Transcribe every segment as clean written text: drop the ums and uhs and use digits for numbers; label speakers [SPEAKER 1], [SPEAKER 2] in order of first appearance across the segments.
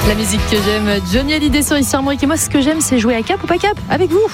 [SPEAKER 1] La musique que j'aime, Johnny Hallyday sur ici Armorique. Et moi, ce que j'aime, c'est jouer à Cap ou pas Cap avec vous.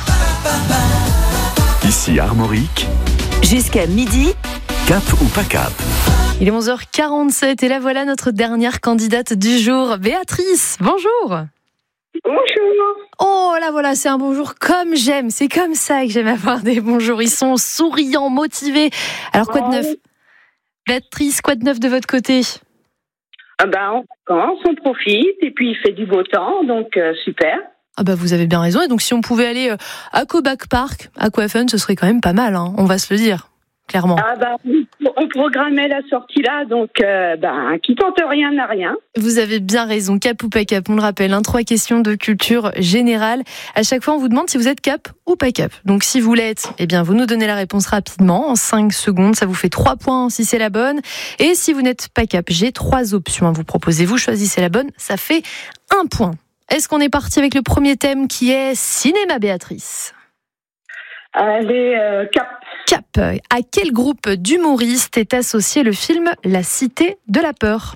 [SPEAKER 2] Ici Armorique.
[SPEAKER 3] Jusqu'à midi.
[SPEAKER 2] Cap ou pas Cap?
[SPEAKER 1] Il est 11h47 et là voilà notre dernière candidate du jour, Béatrice. Bonjour.
[SPEAKER 4] Bonjour.
[SPEAKER 1] Oh là voilà, c'est un bonjour comme j'aime. C'est comme ça que j'aime avoir des bonjours. Ils sont souriants, motivés. Alors quoi de neuf? Béatrice, quoi de neuf de votre côté?
[SPEAKER 4] On commence, on profite et puis il fait du beau temps, donc super.
[SPEAKER 1] Ah bah vous avez bien raison. Et donc si on pouvait aller à Cobac Park, Aquafun, ce serait quand même pas mal, hein, on va se le dire, clairement.
[SPEAKER 4] On programmait la sortie là, donc qui tente rien n'a rien.
[SPEAKER 1] Vous avez bien raison, Cap ou pas Cap, on le rappelle, 3 questions de culture générale. À chaque fois, on vous demande si vous êtes Cap ou pas Cap. Donc si vous l'êtes, eh bien vous nous donnez la réponse rapidement, en 5 secondes, ça vous fait 3 points si c'est la bonne. Et si vous n'êtes pas Cap, j'ai 3 options à vous proposer. Vous choisissez la bonne, ça fait 1 point. Est-ce qu'on est parti avec le premier thème qui est cinéma, Béatrice?
[SPEAKER 4] Allez, Cap.
[SPEAKER 1] Cap. À quel groupe d'humoristes est associé le film La Cité de la Peur?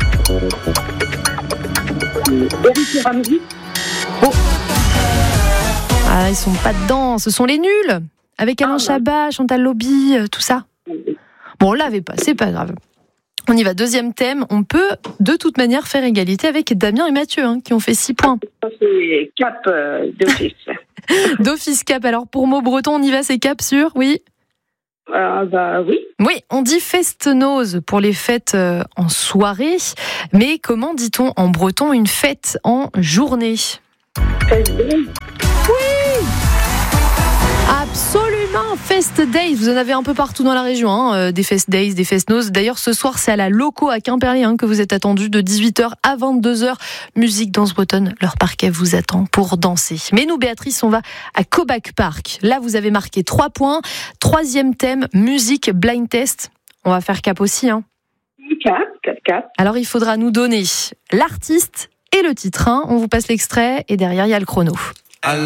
[SPEAKER 4] Eric et Ramsey.
[SPEAKER 1] Oh. Ah, ils sont pas dedans, ce sont les nuls. Avec Alain Chabat, Chantal Lobby, tout ça. Bon, on l'avait pas, c'est pas grave. On y va, deuxième thème. On peut de toute manière faire égalité avec Damien et Mathieu, qui ont fait 6 points.
[SPEAKER 4] C'est Cap d'office.
[SPEAKER 1] D'office Cap. Alors pour mots bretons, on y va, c'est Cap sûr, oui?
[SPEAKER 4] Oui.
[SPEAKER 1] Oui, on dit festenoz pour les fêtes en soirée. Mais comment dit-on en breton une fête en journée? Oui, absolument, Fest Days. Vous en avez un peu partout dans la région, des Fest Days, des Festenoz. D'ailleurs, ce soir, c'est à la Loco à Quimperlé que vous êtes attendus de 18h à 22h. Musique danse bretonne, leur parquet vous attend pour danser. Mais nous, Béatrice, on va à Cobac Park. Là, vous avez marqué 3 points. 3e thème, musique blind test. On va faire Cap aussi.
[SPEAKER 4] Cap.
[SPEAKER 1] Alors, il faudra nous donner l'artiste et le titre. On vous passe l'extrait et derrière, il y a le chrono.